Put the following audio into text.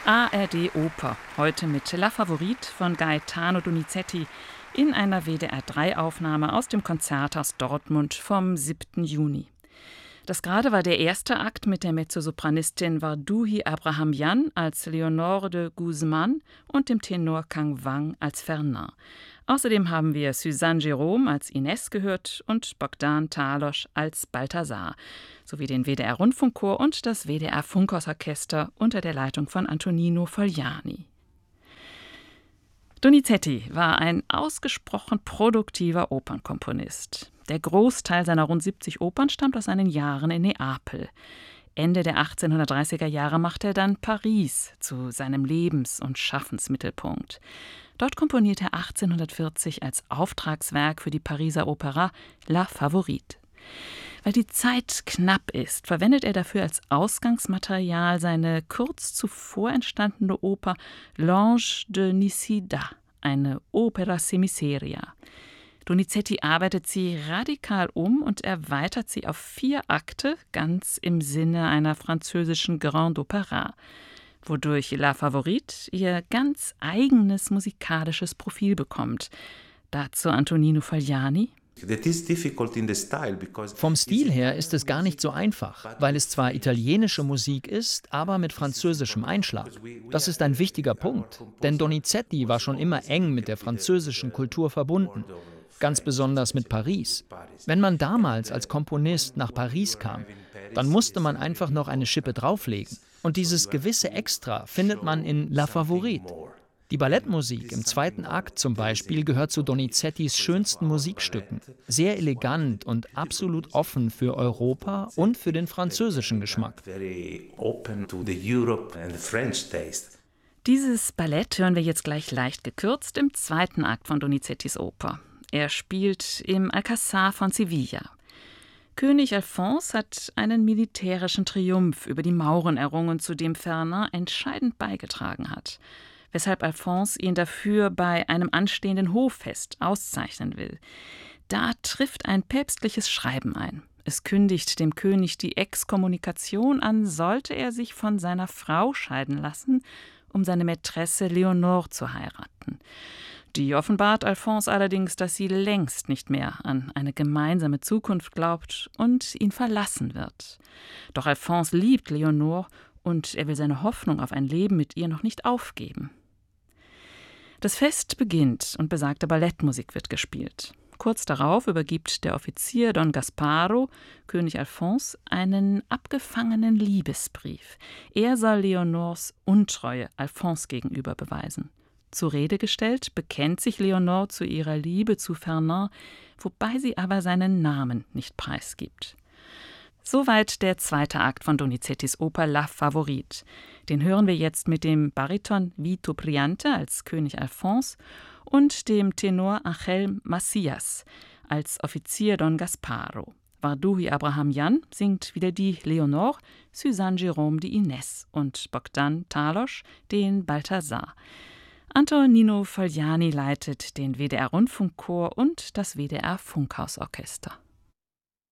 ARD Oper, heute mit La Favorite von Gaetano Donizetti in einer WDR-3-Aufnahme aus dem Konzerthaus Dortmund vom 7. Juni. Das gerade war der erste Akt mit der Mezzosopranistin Warduhi Abrahamian als Leonore de Guzman und dem Tenor Kang Wang als Fernand. Außerdem haben wir Suzanne Jerome als Ines gehört und Bogdan Talos als Balthasar, sowie den WDR-Rundfunkchor und das WDR-Funkhausorchester unter der Leitung von Antonino Fogliani. Donizetti war ein ausgesprochen produktiver Opernkomponist. Der Großteil seiner rund 70 Opern stammt aus seinen Jahren in Neapel. Ende der 1830er Jahre machte er dann Paris zu seinem Lebens- und Schaffensmittelpunkt. Dort komponierte er 1840 als Auftragswerk für die Pariser Opera La Favorite. Weil die Zeit knapp ist, verwendet er dafür als Ausgangsmaterial seine kurz zuvor entstandene Oper L'Ange de Nisida, eine Opera semiseria. Donizetti arbeitet sie radikal um und erweitert sie auf 4 Akte, ganz im Sinne einer französischen Grande Opera, wodurch La Favorite ihr ganz eigenes musikalisches Profil bekommt. Dazu Antonino Fogliani. Vom Stil her ist es gar nicht so einfach, weil es zwar italienische Musik ist, aber mit französischem Einschlag. Das ist ein wichtiger Punkt, denn Donizetti war schon immer eng mit der französischen Kultur verbunden, ganz besonders mit Paris. Wenn man damals als Komponist nach Paris kam, dann musste man einfach noch eine Schippe drauflegen. Und dieses gewisse Extra findet man in La Favorite. Die Ballettmusik im 2. Akt zum Beispiel gehört zu Donizettis schönsten Musikstücken. Sehr elegant und absolut offen für Europa und für den französischen Geschmack. Dieses Ballett hören wir jetzt gleich leicht gekürzt im 2. Akt von Donizettis Oper. Er spielt im Alcázar von Sevilla. König Alphonse hat einen militärischen Triumph über die Mauren errungen, zu dem Fernand entscheidend beigetragen hat, weshalb Alphonse ihn dafür bei einem anstehenden Hoffest auszeichnen will. Da trifft ein päpstliches Schreiben ein. Es kündigt dem König die Exkommunikation an, sollte er sich von seiner Frau scheiden lassen, um seine Mätresse Leonore zu heiraten. Die offenbart Alphonse allerdings, dass sie längst nicht mehr an eine gemeinsame Zukunft glaubt und ihn verlassen wird. Doch Alphonse liebt Leonore und er will seine Hoffnung auf ein Leben mit ihr noch nicht aufgeben. Das Fest beginnt und besagte Ballettmusik wird gespielt. Kurz darauf übergibt der Offizier Don Gasparo König Alphonse einen abgefangenen Liebesbrief. Er soll Leonores Untreue Alphonse gegenüber beweisen. Zur Rede gestellt, bekennt sich Leonore zu ihrer Liebe zu Fernand, wobei sie aber seinen Namen nicht preisgibt. Soweit der 2. Akt von Donizettis Oper La Favorite. Den hören wir jetzt mit dem Bariton Vito Priante als König Alphonse und dem Tenor Angel Macias als Offizier Don Gasparo. Warduhi Abrahamian singt wieder die Leonore, Suzanne Jerome die Ines und Bogdan Talos den Balthasar. Antonino Fogliani leitet den WDR-Rundfunkchor und das WDR-Funkhausorchester.